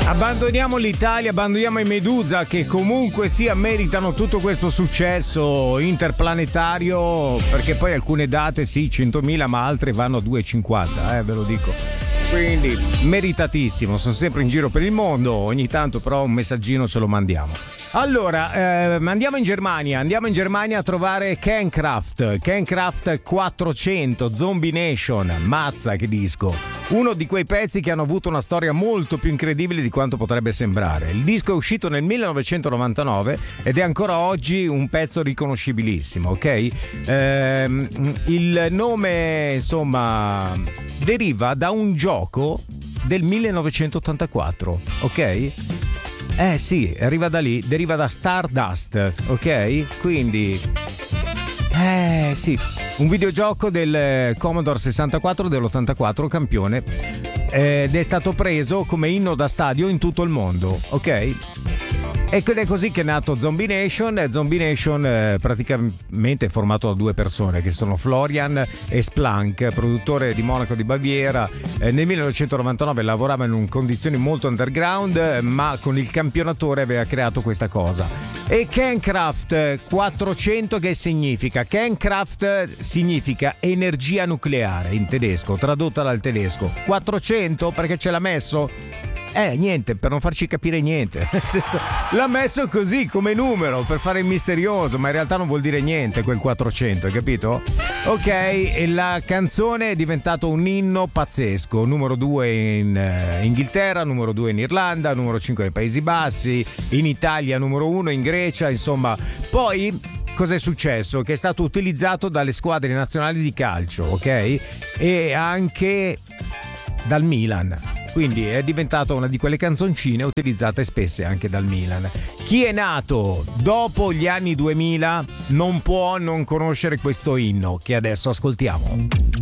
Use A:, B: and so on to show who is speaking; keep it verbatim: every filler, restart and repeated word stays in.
A: Abbandoniamo l'Italia, abbandoniamo i Medusa, che comunque sia meritano tutto questo successo interplanetario, perché poi alcune date sì, centomila, ma altre vanno a due e cinquanta, eh, ve lo dico. Quindi meritatissimo, sono sempre in giro per il mondo, ogni tanto però un messaggino ce lo mandiamo. Allora, eh, andiamo in Germania, andiamo in Germania a trovare Kernkraft, Kernkraft quattrocento, Zombie Nation, mazza che disco. Uno di quei pezzi che hanno avuto una storia molto più incredibile di quanto potrebbe sembrare. Il disco è uscito nel millenovecentonovantanove ed è ancora oggi un pezzo riconoscibilissimo, ok? Eh, il nome, insomma, deriva da un gioco del millenovecentottantaquattro, ok? Eh sì, arriva da lì, deriva da Stardust, ok? Quindi, eh sì, un videogioco del Commodore sessantaquattro dell'ottantaquattro, campione, ed è stato preso come inno da stadio in tutto il mondo, ok? Ed è così che è nato Zombie Nation. Zombie Nation eh, praticamente è formato da due persone che sono Florian e Splank, produttore di Monaco di Baviera. Eh, nel millenovecentonovantanove lavorava in condizioni molto underground, ma con il campionatore aveva creato questa cosa. E Kernkraft quattrocento che significa? Kernkraft significa energia nucleare in tedesco, tradotta dal tedesco. quattrocento perché ce l'ha messo? Eh, niente, per non farci capire niente. Nel senso, l'ha messo così come numero per fare il misterioso, ma in realtà non vuol dire niente quel quattrocento, hai capito? Ok, e la canzone è diventato un inno pazzesco. Numero due in uh, Inghilterra, numero due in Irlanda, numero cinque nei Paesi Bassi, in Italia numero uno in Grecia, insomma. Poi cos'è successo? Che è stato utilizzato dalle squadre nazionali di calcio, ok? E anche dal Milan. Quindi è diventata una di quelle canzoncine utilizzate spesse anche dal Milan. Chi è nato dopo gli anni duemila non può non conoscere questo inno che adesso ascoltiamo.